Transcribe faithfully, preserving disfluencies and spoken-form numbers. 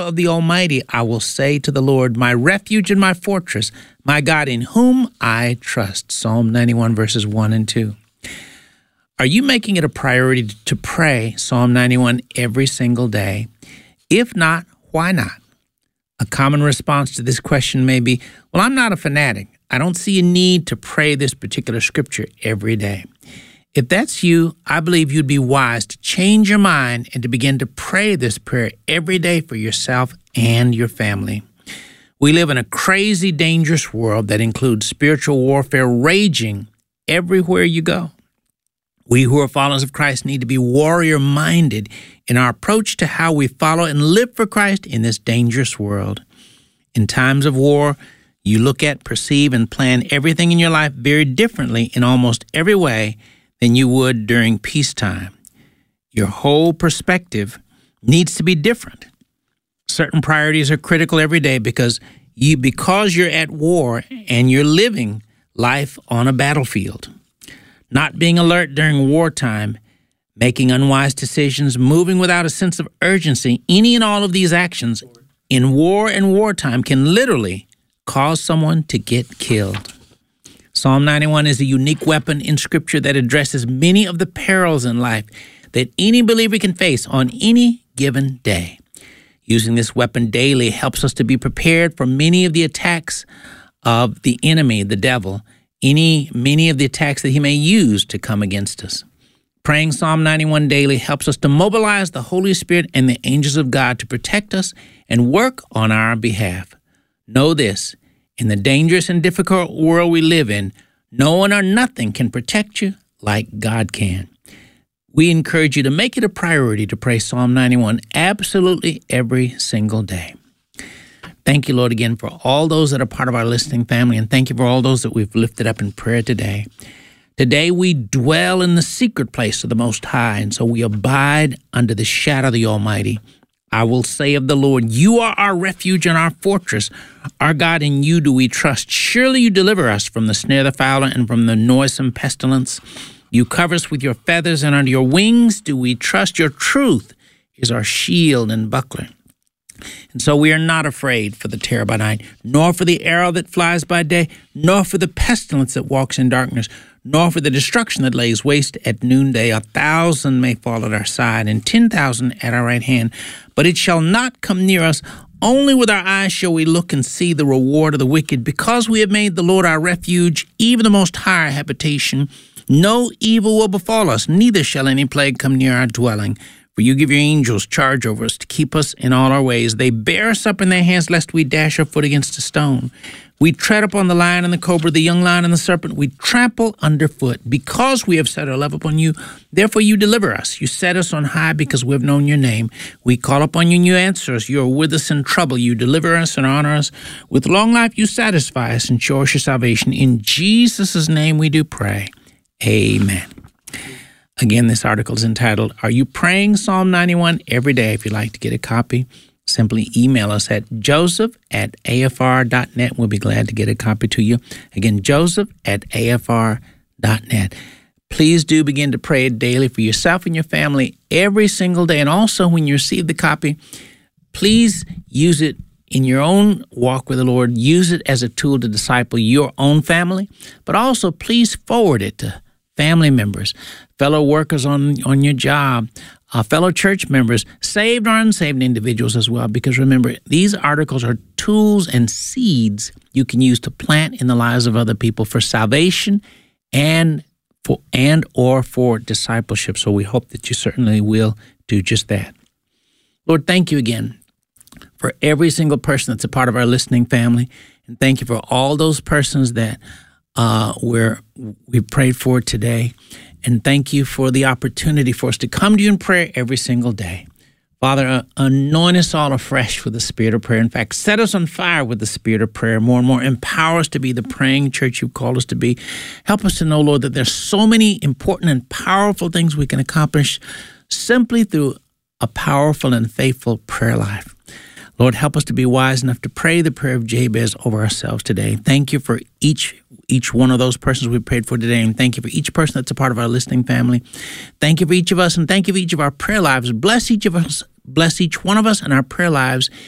of the Almighty, I will say to the Lord, my refuge and my fortress, my God in whom I trust. Psalm ninety-one, verses one and two. Are you making it a priority to pray Psalm ninety-one every single day? If not, why not? A common response to this question may be, well, I'm not a fanatic. I don't see a need to pray this particular scripture every day. If that's you, I believe you'd be wise to change your mind and to begin to pray this prayer every day for yourself and your family. We live in a crazy, dangerous world that includes spiritual warfare raging everywhere you go. We who are followers of Christ need to be warrior-minded in our approach to how we follow and live for Christ in this dangerous world. In times of war, you look at, perceive, and plan everything in your life very differently in almost every way than you would during peacetime. Your whole perspective needs to be different. Certain priorities are critical every day because you because you're at war and you're living life on a battlefield. Not being alert during wartime, making unwise decisions, moving without a sense of urgency, any and all of these actions in war and wartime can literally cause someone to get killed. Psalm ninety-one is a unique weapon in Scripture that addresses many of the perils in life that any believer can face on any given day. Using this weapon daily helps us to be prepared for many of the attacks of the enemy, the devil, any many of the attacks that he may use to come against us. Praying Psalm ninety-one daily helps us to mobilize the Holy Spirit and the angels of God to protect us and work on our behalf. Know this. In the dangerous and difficult world we live in, no one or nothing can protect you like God can. We encourage you to make it a priority to pray Psalm ninety-one absolutely every single day. Thank you, Lord, again for all those that are part of our listening family, and thank you for all those that we've lifted up in prayer today. Today we dwell in the secret place of the Most High, and so we abide under the shadow of the Almighty. I will say of the Lord, you are our refuge and our fortress. Our God, in you do we trust. Surely you deliver us from the snare of the fowler and from the noisome pestilence. You cover us with your feathers, and under your wings do we trust. Your truth is our shield and buckler. And so we are not afraid for the terror by night, nor for the arrow that flies by day, nor for the pestilence that walks in darkness, nor for the destruction that lays waste at noonday. A thousand may fall at our side, and ten thousand at our right hand, but it shall not come near us. Only with our eyes shall we look and see the reward of the wicked. Because we have made the Lord our refuge, even the Most High our habitation, no evil will befall us, neither shall any plague come near our dwelling. For you give your angels charge over us to keep us in all our ways. They bear us up in their hands, lest we dash our foot against a stone. We tread upon the lion and the cobra, the young lion and the serpent. We trample underfoot. Because we have set our love upon you, therefore you deliver us. You set us on high because we have known your name. We call upon you and you answer us. You are with us in trouble. You deliver us and honor us. With long life you satisfy us and show us your salvation. In Jesus' name we do pray. Amen. Again, this article is entitled, Are You Praying Psalm ninety-one Every Day? If you'd like to get a copy, simply email us at joseph at a f r dot net. We'll be glad to get a copy to you. Again, joseph at a f r dot net. Please do begin to pray daily for yourself and your family every single day. And also, when you receive the copy, please use it in your own walk with the Lord. Use it as a tool to disciple your own family, but also please forward it to family members, fellow workers on, on your job, uh, fellow church members, saved or unsaved individuals as well. Because remember, these articles are tools and seeds you can use to plant in the lives of other people for salvation and for and or for discipleship. So we hope that you certainly will do just that. Lord, thank you again for every single person that's a part of our listening family. And thank you for all those persons that uh, we're, we prayed for today. And thank you for the opportunity for us to come to you in prayer every single day. Father, uh, anoint us all afresh with the spirit of prayer. In fact, set us on fire with the spirit of prayer. More and more empower us to be the praying church you've called us to be. Help us to know, Lord, that there's so many important and powerful things we can accomplish simply through a powerful and faithful prayer life. Lord, help us to be wise enough to pray the prayer of Jabez over ourselves today. Thank you for each each one of those persons we prayed for today, and thank you for each person that's a part of our listening family. Thank you for each of us, and thank you for each of our prayer lives. Bless each of us, bless each one of us in our prayer lives